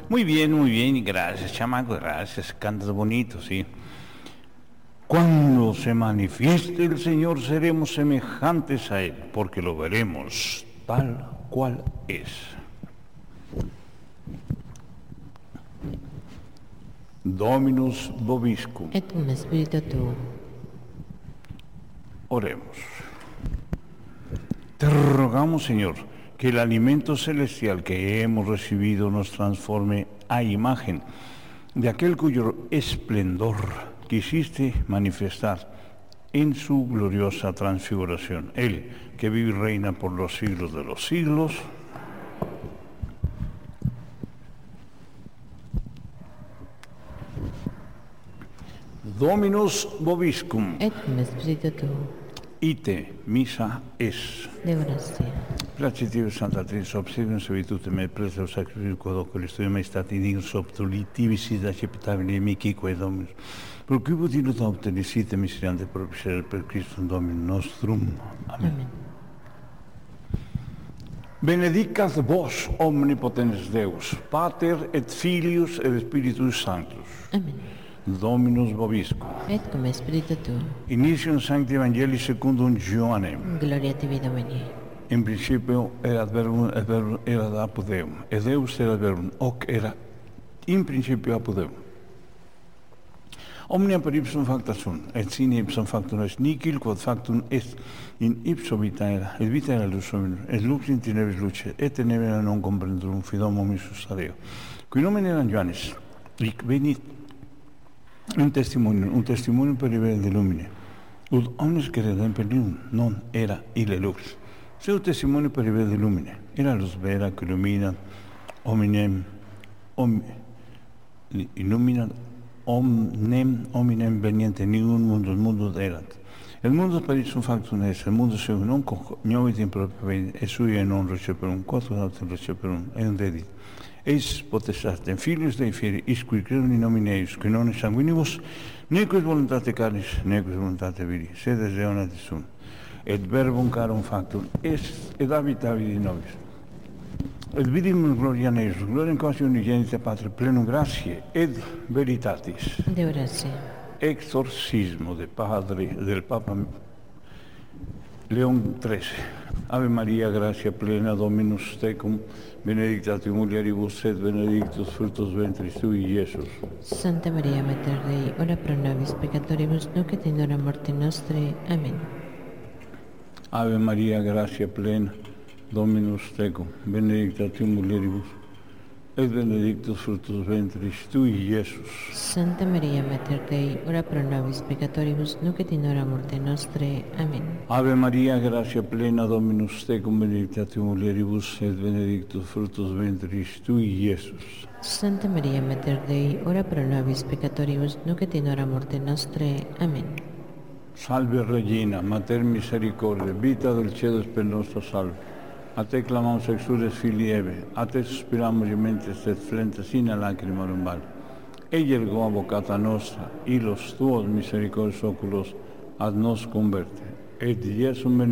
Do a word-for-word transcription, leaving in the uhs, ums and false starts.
Muy bien, muy bien, y gracias, chamaco, gracias, cantas bonito, sí. Cuando se manifieste el Señor seremos semejantes a Él, porque lo veremos tal cual es. Dominus vobiscum. Et cum spiritu tuo. Oremos. Te rogamos, Señor, que el alimento celestial que hemos recibido nos transforme a imagen de aquel cuyo esplendor quisiste manifestar en su gloriosa transfiguración. Él, que vive y reina por los siglos de los siglos. Dominus vobiscum. Et cum spiritu tuo. Ite missa es. De gratia. Placitive Santa Tris, observium servitute me presa sacrificio quod Christum maestati dignus obtulitivis id acceptabile mihique Dominus. Pro quibus dilut obtenicite miseriante propitiare per Christum Dominum nostrum. Amen. Amen. Benedicat vos omnipotens Deus, Pater et Filius et Spiritus Sanctus. Amen. Dominus vobiscum. Et cum spiritu tuo. Initium Sancti Evangelii secundum Ioannem. Gloria tibi Domini. In principio erat verbum, et verbum erat apud Deum, et Deus erat verbum, hoc era in principio apud Deum. Omnia per ipsum facta sunt, et sine ipsum factum est nihil, quod factum est in ipso vita era, et vita era lux hominum, et lux in tenebris luce, et tenebria non comprenderum, fidom omissus adeo. Qui nomen eram Ioannis, hic venit un testimonium, un testimonium per rivere de lumine, ut omnes credem per lium, non era ille lux. Seu testimonio per rivere de lumine, era luz vera que illumina hominem, om, illumina omnem hominem veniente niun mundus mundus erat. El mundo per ipsum factum est, el mundo seu non cognovit in propria vede, et sui non receperum, quod autem receperum, eum dedit. Eis potestatem filius Dei fieri, isqui credum in nomine eius, qui non in sanguinibus, nequis voluntate carnis, nequis voluntate viri, sed est Deo natis sunt. Et verbum carum factum est, et habitavit in nobis. Et vidim gloria eius, gloria in quasi unigenite Patre, plenum gratiae et veritatis. De gratia. Exorcismo de Padre, del Papa León trece. Ave María, gracia plena, Dominus tecum, benedicta tu mulieribus et benedictus fructus ventris tui, Iesus. Santa Maria Mater Dei, ora pro nobis peccatoribus, nunc et in hora morte nostre. Amen. Ave María, gracia plena, Dominus tecum, benedicta tu mulieribus et benedictus fructus ventris tui, Iesus. Santa Maria Mater Dei, ora pro nobis peccatoribus, nunc et in hora morte nostre. Amen. Ave María, gracia plena, Dominus tecum, benedicta tu mulieribus et benedictus fructus ventris tui, Iesus. Santa Maria Mater Dei, ora pro nobis peccatoribus, nunc et in hora morte nostre. Amen. Salve Regina, Mater misericordiae, vita dulcedo per nostra salve. A te clamamus exudes filii Eve, a te suspiramus gementes et flentes in lacrimarum vale. Ella ergo avocata nostra, y los tuos misericordios oculos ad nos converte. Et Iesum